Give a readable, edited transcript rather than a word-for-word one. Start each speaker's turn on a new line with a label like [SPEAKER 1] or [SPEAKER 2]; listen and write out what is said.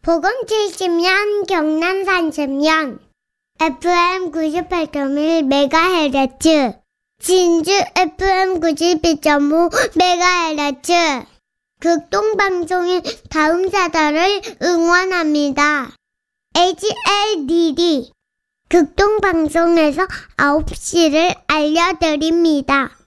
[SPEAKER 1] 보건 70년, 경남 30년, FM 98.1MHz, 진주 FM 92.5MHz, 극동방송인 다음 사달을 응원합니다. HLDD, 극동방송에서 9시를 알려드립니다.